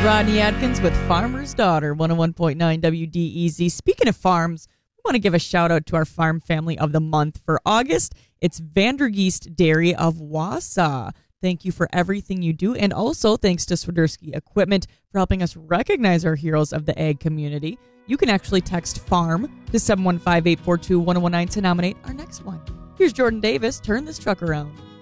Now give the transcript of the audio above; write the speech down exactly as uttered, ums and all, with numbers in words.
Rodney Adkins with Farmer's Daughter, one oh one point nine W D E Z. Speaking of farms, we want to give a shout out to our farm family of the month for August. It's Vandergeest Dairy of Wausau. Thank you for everything you do. And also thanks to Swiderski Equipment for helping us recognize our heroes of the ag community. You can actually text FARM to seven one five, eight four two, one oh one nine to nominate our next one. Here's Jordan Davis. Turn this truck around.